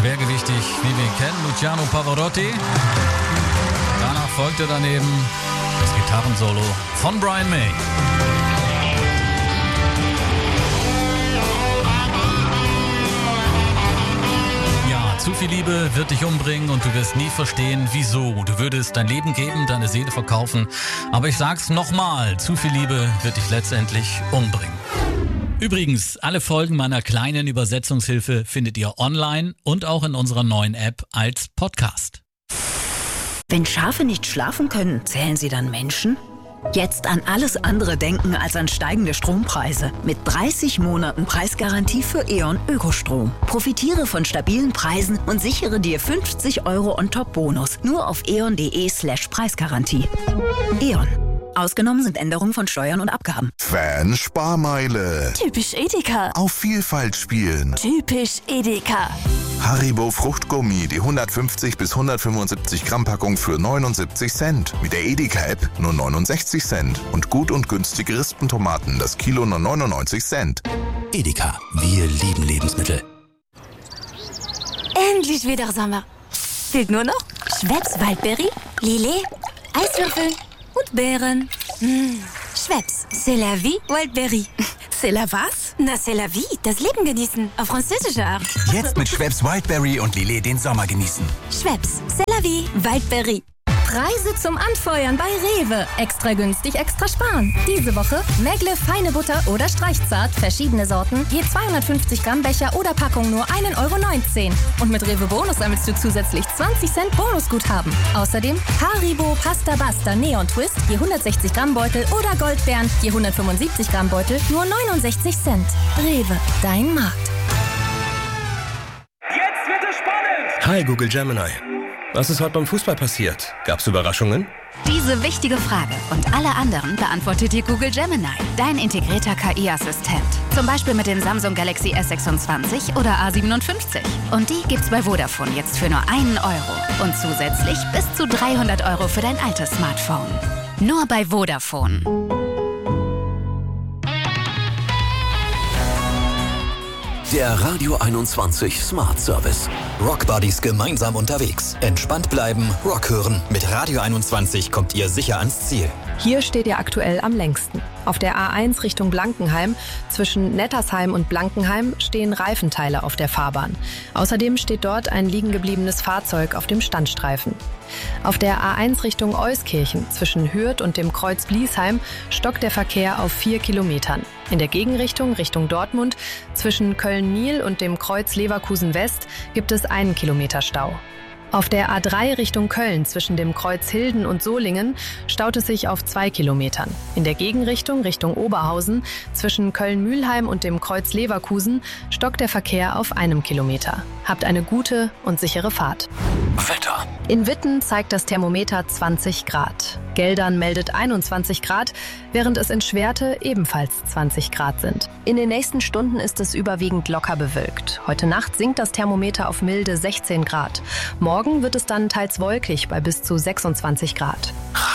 schwergewichtig, wie wir ihn kennen, Luciano Pavarotti. Danach folgte daneben das Gitarrensolo von Brian May. Zu viel Liebe wird dich umbringen und du wirst nie verstehen, wieso. Du würdest dein Leben geben, deine Seele verkaufen. Aber ich sag's nochmal, zu viel Liebe wird dich letztendlich umbringen. Übrigens, alle Folgen meiner kleinen Übersetzungshilfe findet ihr online und auch in unserer neuen App als Podcast. Wenn Schafe nicht schlafen können, zählen sie dann Menschen? Jetzt an alles andere denken als an steigende Strompreise. Mit 30 Monaten Preisgarantie für E.ON Ökostrom. Profitiere von stabilen Preisen und sichere dir 50 € On-Top-Bonus. Nur auf eon.de/Preisgarantie. E.ON. Ausgenommen sind Änderungen von Steuern und Abgaben. Fan-Sparmeile. Typisch Edeka. Auf Vielfalt spielen. Typisch Edeka. Haribo Fruchtgummi, die 150 bis 175 Gramm Packung für 79 Cent. Mit der Edeka-App nur 69 Cent. Und gut und günstige Rispentomaten, das Kilo nur 99 Cent. Edeka, wir lieben Lebensmittel. Endlich wieder Sommer. Fehlt nur noch Schweppes Waldbeere, Lillet, Eiswürfel und Beeren. Schweppes, c'est la vie, Wildberry. C'est la was? Na, c'est la vie, das Leben genießen, auf französische Art. Jetzt mit Schweppes Wildberry und Lillet den Sommer genießen. Schweppes, c'est la vie, Wildberry. Preise zum Anfeuern bei Rewe. Extra günstig, extra sparen. Diese Woche Megle feine Butter oder Streichzart, verschiedene Sorten, je 250 Gramm Becher oder Packung nur 1,19 €. Und mit Rewe Bonus sammelst du zusätzlich 20 Cent Bonusguthaben. Außerdem Haribo Pasta Basta Neon Twist, je 160 Gramm Beutel oder Goldbeeren, je 175 Gramm Beutel, nur 69 Cent. Rewe, dein Markt. Jetzt wird es spannend! Hi Google Gemini. Was ist heute beim Fußball passiert? Gab's Überraschungen? Diese wichtige Frage und alle anderen beantwortet dir Google Gemini, dein integrierter KI-Assistent. Zum Beispiel mit dem Samsung Galaxy S26 oder A57. Und die gibt's bei Vodafone jetzt für nur 1 € und zusätzlich bis zu 300 € für dein altes Smartphone. Nur bei Vodafone. Der Radio 21 Smart Service. Rock Buddies gemeinsam unterwegs. Entspannt bleiben, Rock hören. Mit Radio 21 kommt ihr sicher ans Ziel. Hier steht ihr aktuell am längsten. Auf der A1 Richtung Blankenheim, zwischen Nettersheim und Blankenheim, stehen Reifenteile auf der Fahrbahn. Außerdem steht dort ein liegengebliebenes Fahrzeug auf dem Standstreifen. Auf der A1 Richtung Euskirchen, zwischen Hürth und dem Kreuz Bliesheim, stockt der Verkehr auf 4 Kilometern. In der Gegenrichtung Richtung Dortmund, zwischen Köln-Niel und dem Kreuz Leverkusen West, gibt es 1 Kilometer Stau. Auf der A3 Richtung Köln zwischen dem Kreuz Hilden und Solingen staut es sich auf 2 Kilometern. In der Gegenrichtung Richtung Oberhausen zwischen Köln-Mühlheim und dem Kreuz Leverkusen stockt der Verkehr auf 1 Kilometer. Habt eine gute und sichere Fahrt. Wetter. In Witten zeigt das Thermometer 20 Grad. Geldern meldet 21 Grad, während es in Schwerte ebenfalls 20 Grad sind. In den nächsten Stunden ist es überwiegend locker bewölkt. Heute Nacht sinkt das Thermometer auf milde 16 Grad. Morgen wird es dann teils wolkig bei bis zu 26 Grad.